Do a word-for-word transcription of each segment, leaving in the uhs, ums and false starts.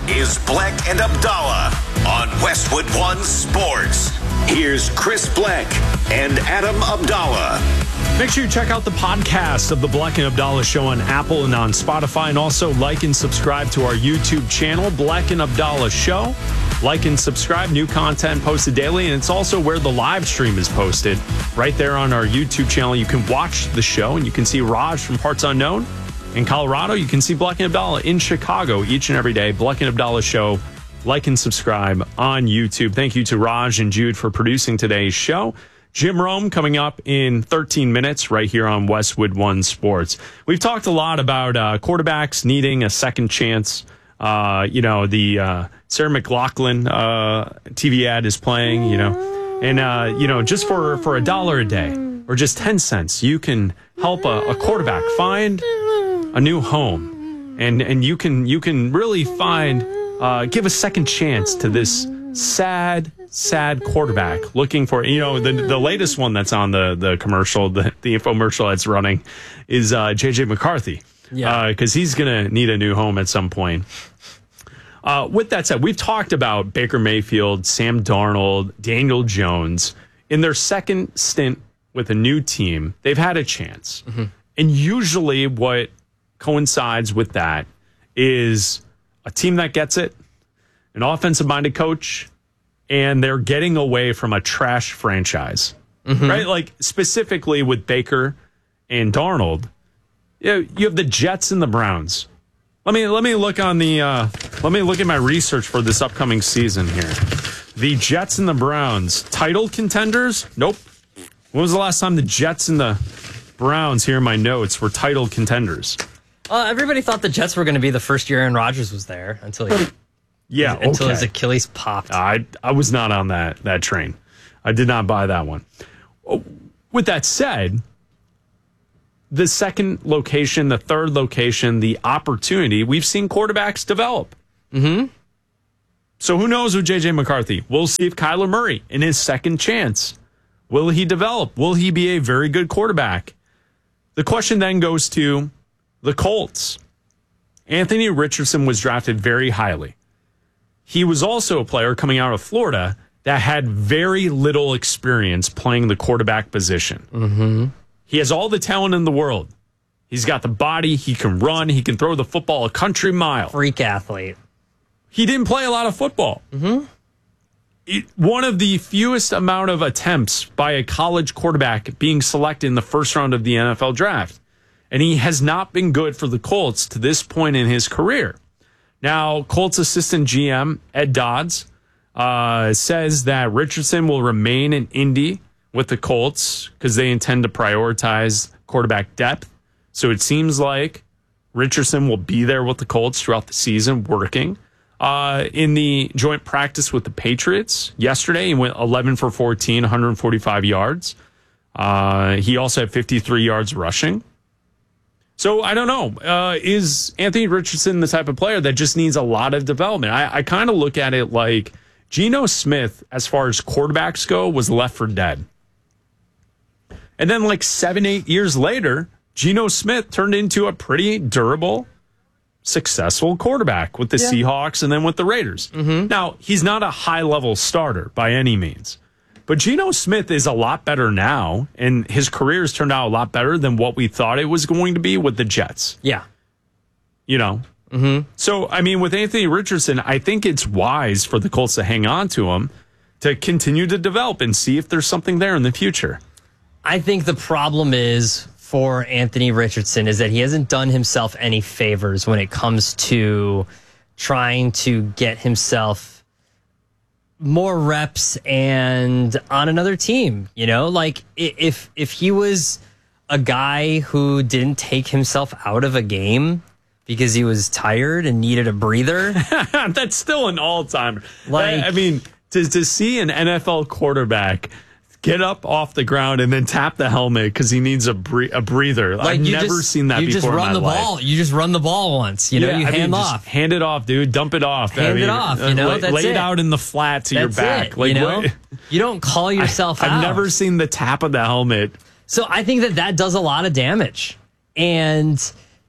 is Bleck and Abdallah on Westwood One Sports. Here's Chris Bleck and Adam Abdallah. Make sure you check out the podcast of the Bleck and Abdallah Show on Apple and on Spotify, and also like and subscribe to our YouTube channel, Bleck and Abdallah Show. Like and subscribe, new content posted daily, and it's also where the live stream is posted, right there on our YouTube channel. You can watch the show, and you can see Raj from Parts Unknown in Colorado. You can see Bleck and Abdallah in Chicago each and every day. Bleck and Abdallah Show. Like and subscribe on YouTube. Thank you to Raj and Jude for producing today's show. Jim Rome coming up in thirteen minutes right here on Westwood One Sports. We've talked a lot about uh, quarterbacks needing a second chance. Uh, you know, the uh, Sarah McLachlan uh, T V ad is playing, you know, and, uh, you know, just for, for a dollar a day or just ten cents, you can help a, a quarterback find a new home, and, and you can, you can really find, uh, give a second chance to this sad, sad quarterback looking for, you know, the the latest one that's on the, the commercial, the, the infomercial that's running is uh, J J McCarthy. Yeah, because uh, he's going to need a new home at some point. Uh, with that said, we've talked about Baker Mayfield, Sam Darnold, Daniel Jones. In their second stint with a new team, they've had a chance. Mm-hmm. And usually what coincides with that is a team that gets it, an offensive-minded coach, and they're getting away from a trash franchise. Mm-hmm. Right? Like, specifically with Baker and Darnold, you know, you have the Jets and the Browns. Let me let me look on the uh, let me look at my research for this upcoming season here. The Jets and the Browns, title contenders? Nope. When was the last time the Jets and the Browns, here in my notes, were title contenders? Uh, everybody thought the Jets were going to be the first year Aaron Rodgers was there until he, yeah until okay. his Achilles popped. I I was not on that that train. I did not buy that one. With that said, the second location, the third location, the opportunity, we've seen quarterbacks develop. Mm-hmm. So who knows with J J McCarthy? We'll see if Kyler Murray, in his second chance, will he develop? Will he be a very good quarterback? The question then goes to the Colts. Anthony Richardson was drafted very highly. He was also a player coming out of Florida that had very little experience playing the quarterback position. Mm-hmm. He has all the talent in the world. He's got the body. He can run. He can throw the football a country mile. Freak athlete. He didn't play a lot of football. Mm-hmm. It, one of the fewest amount of attempts by a college quarterback being selected in the first round of the N F L draft. And he has not been good for the Colts to this point in his career. Now, Colts assistant G M Ed Dodds uh, says that Richardson will remain in Indy with the Colts because they intend to prioritize quarterback depth. So it seems like Richardson will be there with the Colts throughout the season working. Uh, in the joint practice with the Patriots yesterday, he went eleven for fourteen, one hundred forty-five yards. Uh, he also had fifty-three yards rushing. So I don't know. Uh, is Anthony Richardson the type of player that just needs a lot of development? I, I kind of look at it like Geno Smith, as far as quarterbacks go, was left for dead. And then like seven, eight years later, Geno Smith turned into a pretty durable, successful quarterback with the yeah. Seahawks and then with the Raiders. Mm-hmm. Now, he's not a high-level starter by any means. But Geno Smith is a lot better now, and his career has turned out a lot better than what we thought it was going to be with the Jets. Yeah. You know? Mm-hmm. So, I mean, with Anthony Richardson, I think it's wise for the Colts to hang on to him to continue to develop and see if there's something there in the future. I think the problem is for Anthony Richardson is that he hasn't done himself any favors when it comes to trying to get himself more reps and on another team. You know, like if if he was a guy who didn't take himself out of a game because he was tired and needed a breather, that's still an all-timer. Like, I, I mean, to to see an N F L quarterback get up off the ground and then tap the helmet because he needs a, bre- a breather. Like I've never just, seen that you before just run in my the life. ball. You just run the ball once. You know, yeah, you I hand mean, off. Just hand it off, dude. Dump it off. Hand I mean, it off. You know, lay, that's lay it it. out in the flat to that's your back. It, like, you know, what? You don't call yourself I, out. I've never seen the tap of the helmet. So I think that that does a lot of damage. And,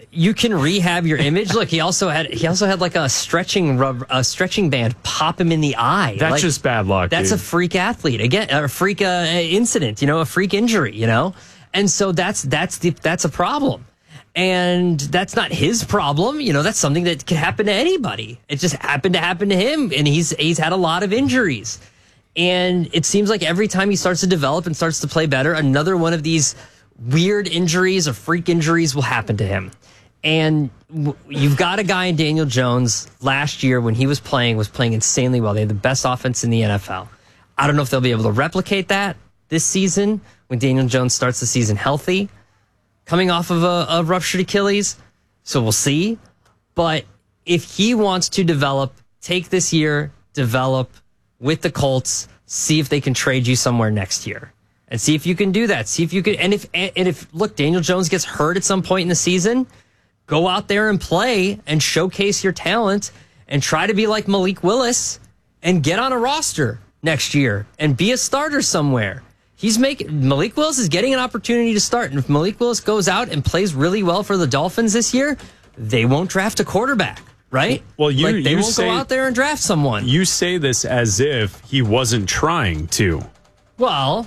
you can rehab your image. Look, he also had he also had like a stretching rub, a stretching band pop him in the eye. That's like, just bad luck. That's dude. a freak athlete again, a freak uh, incident. You know, a freak injury. You know, and so that's that's the that's a problem, and that's not his problem. You know, that's something that can happen to anybody. It just happened to happen to him, and he's he's had a lot of injuries, and it seems like every time he starts to develop and starts to play better, another one of these weird injuries or freak injuries will happen to him. And w- you've got a guy in Daniel Jones last year when he was playing, was playing insanely well. They had the best offense in the N F L. I don't know if they'll be able to replicate that this season when Daniel Jones starts the season healthy, coming off of a, a ruptured Achilles. So we'll see. But if he wants to develop, take this year, develop with the Colts, see if they can trade you somewhere next year. And see if you can do that. See if you can. And if, and if, look, Daniel Jones gets hurt at some point in the season, go out there and play and showcase your talent and try to be like Malik Willis and get on a roster next year and be a starter somewhere. He's making, Malik Willis is getting an opportunity to start. And if Malik Willis goes out and plays really well for the Dolphins this year, they won't draft a quarterback, right? Well, you, like they you won't say, go out there and draft someone. You say this as if he wasn't trying to. Well,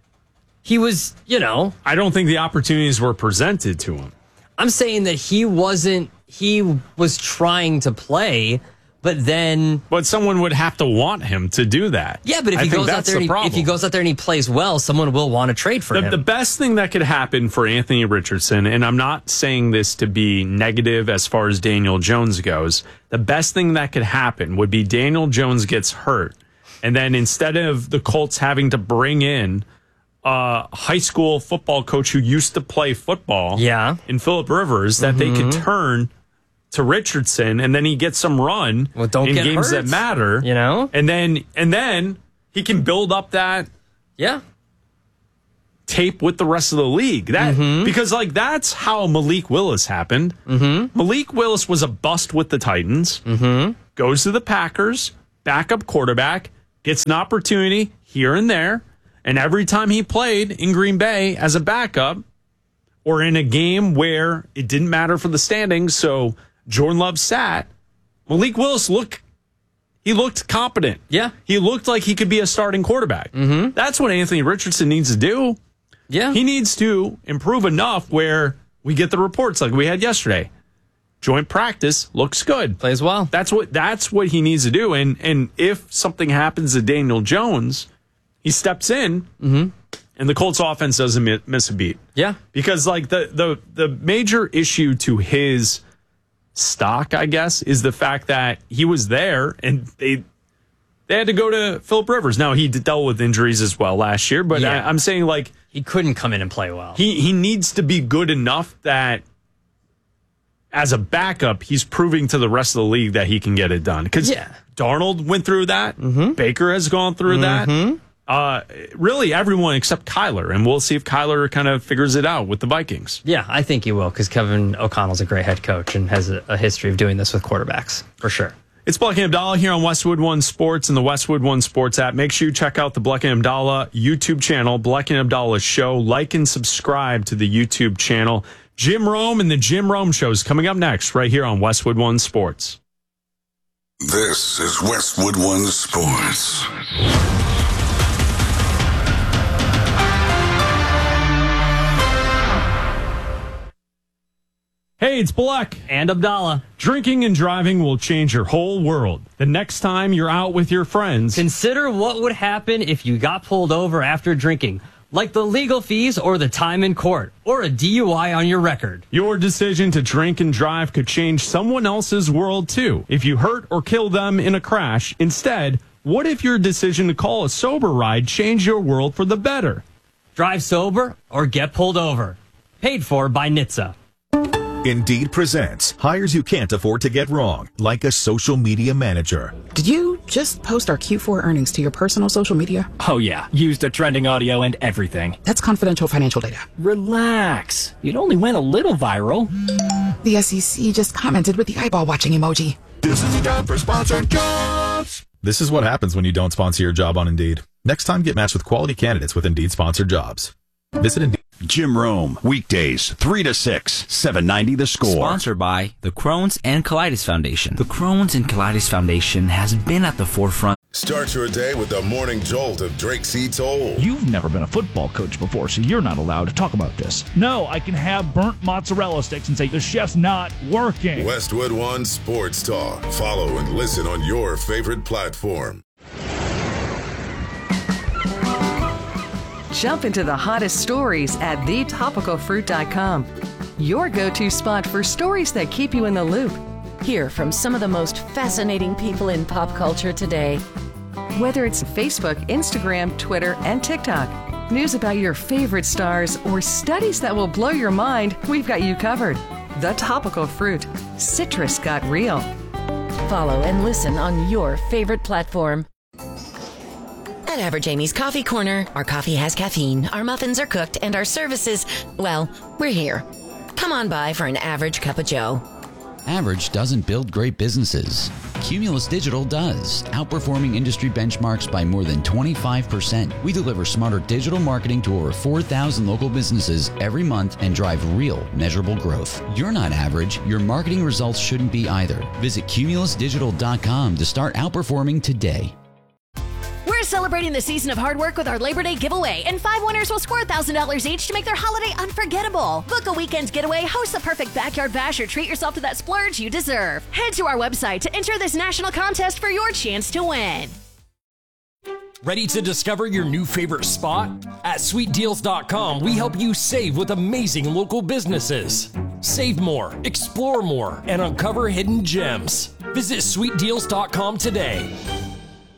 he was, you know. I don't think the opportunities were presented to him. I'm saying that he wasn't, he was trying to play, but then. But someone would have to want him to do that. Yeah, but if I he think goes out that's there, and the he, if he goes out there and he plays well, someone will want to trade for the, him. the best thing that could happen for Anthony Richardson, and I'm not saying this to be negative as far as Daniel Jones goes, the best thing that could happen would be Daniel Jones gets hurt. And then instead of the Colts having to bring in a high school football coach who used to play football yeah. in Phillip Rivers, that mm-hmm. they could turn to Richardson, and then he gets some run well, don't in get games hurt, that matter. You know? And then and then he can build up that yeah. tape with the rest of the league. That mm-hmm. because like that's how Malik Willis happened. Mm-hmm. Malik Willis was a bust with the Titans, mm-hmm. goes to the Packers, backup quarterback, gets an opportunity here and there. And every time he played in Green Bay as a backup or in a game where it didn't matter for the standings, so Jordan Love sat, Malik Willis looked, he looked competent. Yeah. He looked like he could be a starting quarterback. Mm-hmm. That's what Anthony Richardson needs to do. Yeah. He needs to improve enough where we get the reports like we had yesterday. Joint practice looks good. Plays well. That's what that's what he needs to do. And and if something happens to Daniel Jones, he steps in, mm-hmm. and the Colts offense doesn't miss a beat. Yeah. Because, like, the, the, the major issue to his stock, I guess, is the fact that he was there, and they they had to go to Phillip Rivers. Now, he dealt with injuries as well last year, but yeah. I, I'm saying, like... He couldn't come in and play well. He, he needs to be good enough that, as a backup, he's proving to the rest of the league that he can get it done. Because yeah. Darnold went through that. Mm-hmm. Baker has gone through mm-hmm. that. Uh, really everyone except Kyler, and we'll see if Kyler kind of figures it out with the Vikings. Yeah, I think he will, because Kevin O'Connell's a great head coach and has a, a history of doing this with quarterbacks, for sure. It's Bleck and Abdallah here on Westwood One Sports and the Westwood One Sports app. Make sure you check out the Bleck and Abdallah YouTube channel, Bleck and Abdallah Show. Like and subscribe to the YouTube channel. Jim Rome and the Jim Rome Show is coming up next, right here on Westwood One Sports. This is Westwood One Sports. Hey, it's Bleck and Abdallah. Drinking and driving will change your whole world. The next time you're out with your friends, consider what would happen if you got pulled over after drinking, like the legal fees or the time in court, or a D U I on your record. Your decision to drink and drive could change someone else's world too. If you hurt or kill them in a crash, instead, what if your decision to call a sober ride changed your world for the better? Drive sober or get pulled over. Paid for by N H T S A. Indeed presents hires you can't afford to get wrong, like a social media manager. Did you just post our Q four earnings to your personal social media? Oh yeah, used the trending audio and everything. That's confidential financial data. Relax. It only went a little viral. The S E C just commented with the eyeball watching emoji. This is the time for sponsored jobs. This is what happens when you don't sponsor your job on Indeed. Next time, get matched with quality candidates with Indeed sponsored jobs. Visit Indeed. Jim Rome, weekdays, three to six, seven ninety The Score. Sponsored by the Crohn's and Colitis Foundation. The Crohn's and Colitis Foundation has been at the forefront. Start your day with the morning jolt of Drake C. Toll. You've never been a football coach before, so you're not allowed to talk about this. No, I can have burnt mozzarella sticks and say the chef's not working. Westwood One Sports Talk. Follow and listen on your favorite platform. Jump into the hottest stories at the topical fruit dot com. Your go-to spot for stories that keep you in the loop. Hear from some of the most fascinating people in pop culture today. Whether it's Facebook, Instagram, Twitter, and TikTok, news about your favorite stars, or studies that will blow your mind, we've got you covered. The Topical Fruit. Citrus got real. Follow and listen on your favorite platform. At Average Amy's Coffee Corner, our coffee has caffeine, our muffins are cooked, and our services, well, we're here. Come on by for an average cup of joe. Average doesn't build great businesses. Cumulus Digital does, outperforming industry benchmarks by more than twenty-five percent. We deliver smarter digital marketing to over four thousand local businesses every month and drive real, measurable growth. You're not average. Your marketing results shouldn't be either. Visit cumulus digital dot com to start outperforming today. We're celebrating the season of hard work with our Labor Day giveaway, and five winners will score one thousand dollars each to make their holiday unforgettable. Book a weekend getaway, host the perfect backyard bash, or treat yourself to that splurge you deserve. Head to our website to enter this national contest for your chance to win. Ready to discover your new favorite spot? At sweet deals dot com, we help you save with amazing local businesses. Save more, explore more, and uncover hidden gems. Visit sweet deals dot com today.